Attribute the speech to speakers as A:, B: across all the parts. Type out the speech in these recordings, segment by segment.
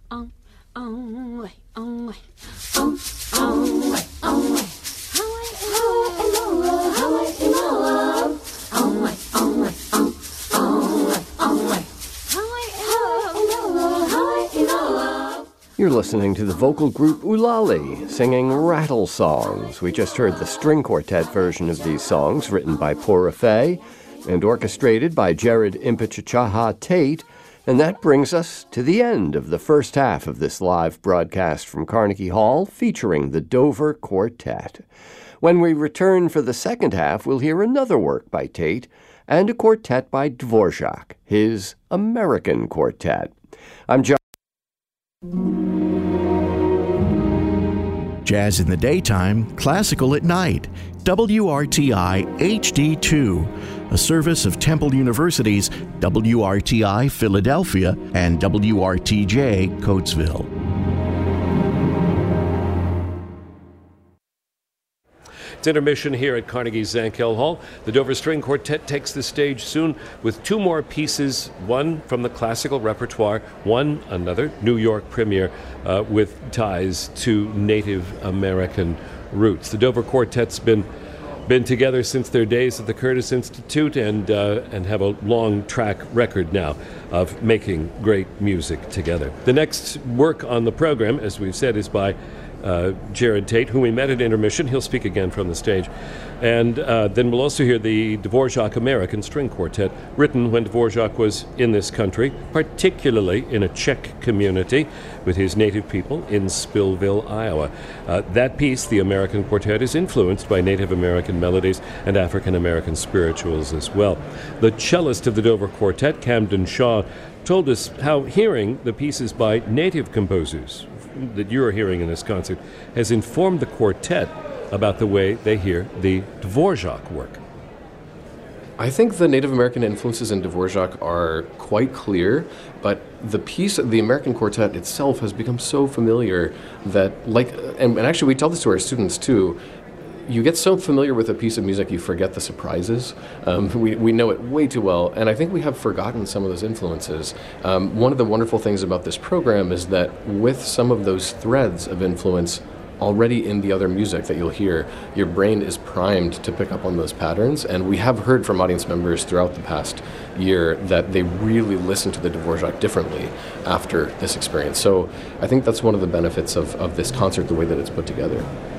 A: You're listening to the vocal group Ulali singing Rattle Songs. We just heard the string quartet version of these songs, written by Pora Fay and orchestrated by Jared Impichachaha Tate. And that brings us to the end of the first half of this live broadcast from Carnegie Hall, featuring the Dover Quartet. When we return for the second half, we'll hear another work by Tate and a quartet by Dvorak, his American Quartet. I'm John.
B: Jazz in the daytime, classical at night. WRTI HD2, a service of Temple University's WRTI Philadelphia and WRTJ Coatesville.
C: It's intermission here at Carnegie Zankel Hall. The Dover String Quartet takes the stage soon with two more pieces, one from the classical repertoire, one another New York premiere with ties to Native American roots. The Dover Quartet's been together since their days at the Curtis Institute and have a long track record now of making great music together. The next work on the program, as we've said, is by Jared Tate, whom we met at intermission. He'll speak again from the stage. And then we'll also hear the Dvorak American String Quartet, written when Dvorak was in this country, particularly in a Czech community with his native people in Spillville, Iowa. That piece, the American Quartet, is influenced by Native American melodies and African American spirituals as well. The cellist of the Dover Quartet, Camden Shaw, told us how hearing the pieces by native composers that you're hearing in this concert has informed the quartet about the way they hear the Dvorak work.
D: I think the Native American influences in Dvorak are quite clear, but the piece, the American Quartet itself, has become so familiar that, and actually we tell this to our students too, you get so familiar with a piece of music you forget the surprises. We know it way too well, and I think we have forgotten some of those influences. One of the wonderful things about this program is that with some of those threads of influence already in the other music that you'll hear, your brain is primed to pick up on those patterns, and we have heard from audience members throughout the past year that they really listen to the Dvorak differently after this experience. So I think that's one of the benefits of this concert, the way that it's put together.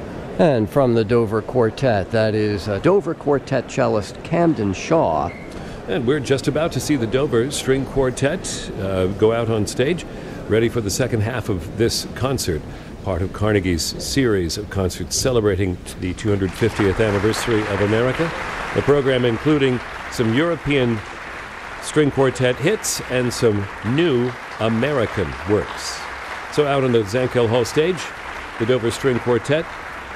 A: And from the Dover Quartet, that is Dover Quartet cellist Camden Shaw.
C: And we're just about to see the Dover String Quartet go out on stage, ready for the second half of this concert, part of Carnegie's series of concerts celebrating the 250th anniversary of America. The program including some European string quartet hits and some new American works. So out on the Zankel Hall stage, the Dover String Quartet,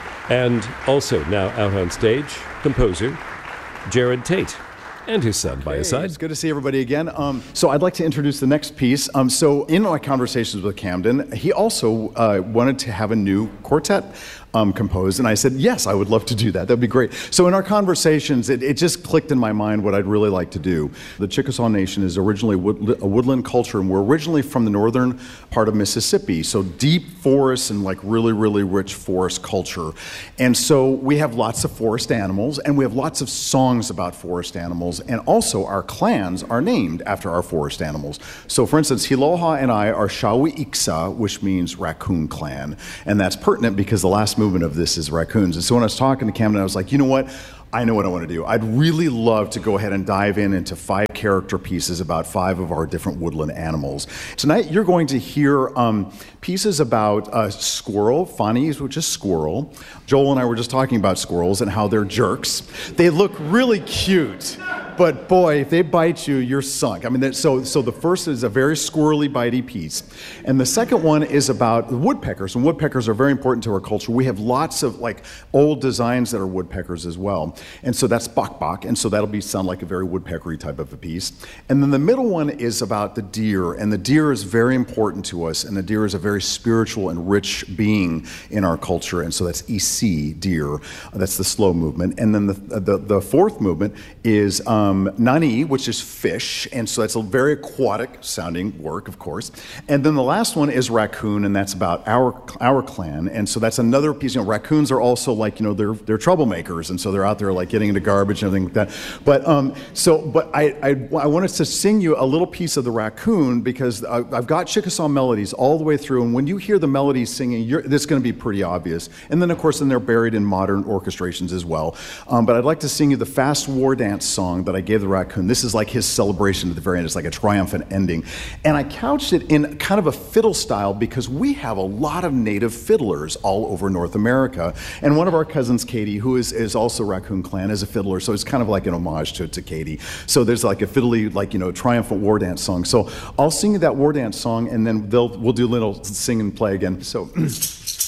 C: and also now out on stage, composer Jared Tate and his son by his side.
E: It's good to see everybody again. So I'd like to introduce the next piece. So in my conversations with Camden, he also wanted to have a new quartet composed, and I said, yes, I would love to do that. That'd be great. So in our conversations, it just clicked in my mind what I'd really like to do. The Chickasaw Nation is originally a woodland culture, and we're originally from the northern part of Mississippi, so deep forests and like really, really rich forest culture. And so we have lots of forest animals, and we have lots of songs about forest animals, and also our clans are named after our forest animals. So for instance, Hiloha and I are Shawi Iksa, which means raccoon clan, and that's pertinent because the last movement of this is raccoons. And so when I was talking to Camden, I was like, you know what? I know what I want to do. I'd really love to go ahead and dive into 5 character pieces about 5 of our different woodland animals. Tonight you're going to hear pieces about squirrel, Fani's, which is squirrel. Joel and I were just talking about squirrels and how they're jerks. They look really cute, but boy, if they bite you, you're sunk. I mean, so the first is a very squirrely, bitey piece. And the second one is about woodpeckers, and woodpeckers are very important to our culture. We have lots of like old designs that are woodpeckers as well. And so that's bok bok, and so that'll sound like a very woodpeckery type of a piece. And then the middle one is about the deer, and the deer is very important to us, and the deer is a very spiritual and rich being in our culture, and so that's EC, deer. That's the slow movement. And then the fourth movement is Nani, which is fish, and so that's a very aquatic sounding work, of course. And then the last one is raccoon, and that's about our clan, and so that's another piece. Raccoons are also like, they're troublemakers, and so they're out there like getting into garbage and everything like that. But I wanted to sing you a little piece of the raccoon because I've got Chickasaw melodies all the way through, and when you hear the melodies singing, this is going to be pretty obvious. And then, of course, they're buried in modern orchestrations as well. But I'd like to sing you the fast war dance song that I gave the raccoon. This is like his celebration at the very end. It's like a triumphant ending. And I couched it in kind of a fiddle style because we have a lot of native fiddlers all over North America. And one of our cousins, Katie, who is also Raccoon Clan, is a fiddler. So it's kind of like an homage to Katie. So there's like a fiddly, triumphant war dance song. So I'll sing you that war dance song, and then we'll do a little sing and play again. So...